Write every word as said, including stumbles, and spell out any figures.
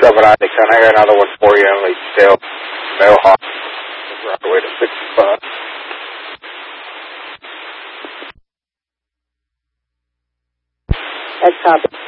seven I ten, I got another one for you in Lakesdale, Mailhawk. We're on the way to sixty-five. That's copy.